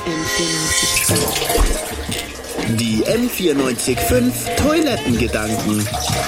Die M94.5 Toilettengedanken.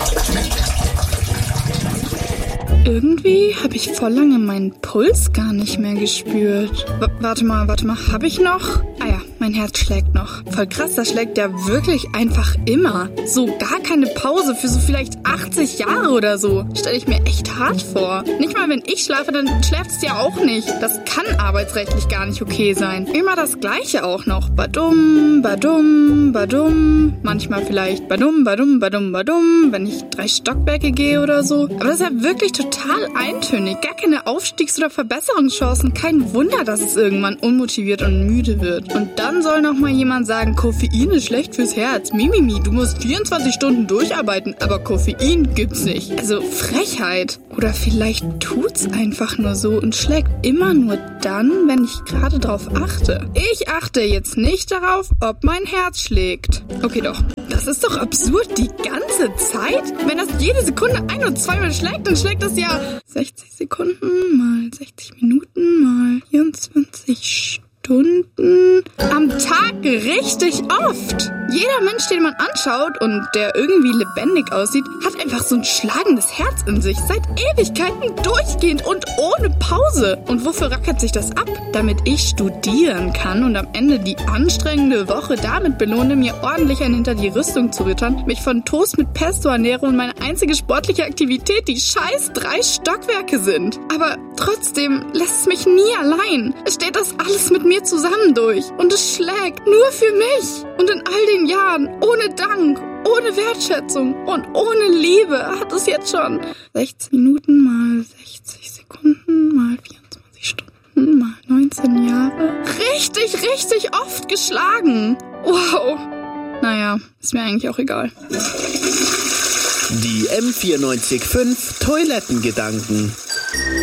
Irgendwie habe ich vor lange meinen Puls gar nicht mehr gespürt. Warte mal, habe ich noch? Ah ja, mein Herz schlägt noch. Voll krass, das schlägt ja wirklich einfach immer. So gar keine Pause für so vielleicht 80 Jahre oder so. Stelle ich mir echt hart vor. Nicht mal wenn ich schlafe, dann schläft es ja auch nicht. Das kann arbeitsrechtlich gar nicht okay sein. Immer das Gleiche auch noch. Badum, badum, badum. Manchmal vielleicht badum, badum, badum, badum, wenn ich 3 Stockwerke gehe oder so. Aber das ist ja wirklich total eintönig. Gar keine Aufstiegs- oder Verbesserungschancen. Kein Wunder, dass es irgendwann unmotiviert und müde wird. Und dann soll noch mal jemand sagen, Koffein ist schlecht fürs Herz. Mimimi, du musst 24 Stunden durcharbeiten, aber Koffein gibt's nicht. Also Frechheit. Oder vielleicht tut's einfach nur so und schlägt immer nur dann, wenn ich gerade drauf achte. Ich achte jetzt nicht darauf, ob mein Herz schlägt. Okay, doch. Das ist doch absurd, die ganze Zeit? Wenn das jede Sekunde 1- und 2-mal schlägt, dann schlägt das ja 60 Sekunden mal 60 Minuten mal 24 Stunden am Tag richtig oft. Jeder Mensch, den man anschaut und der irgendwie lebendig aussieht, hat einfach so ein schlagendes Herz in sich. Seit Ewigkeiten durchgehend und ohne Pause. Und wofür rackert sich das ab? Damit ich studieren kann und am Ende die anstrengende Woche damit belohne, mir ordentlich einen hinter die Rüstung zu rittern, mich von Toast mit Pesto ernähre und meine einzige sportliche Aktivität die scheiß 3 Stockwerke sind. Aber trotzdem lässt es mich nie allein. Es steht das alles mit mir zusammen durch. Und es schlägt nur für mich. Und in all den Jahren, ohne Dank, ohne Wertschätzung und ohne Liebe hat es jetzt schon 60 Minuten mal 60 Sekunden mal 24 Stunden mal 19 Jahre richtig oft geschlagen. Wow. Naja, ist mir eigentlich auch egal. Die M94.5 Toilettengedanken.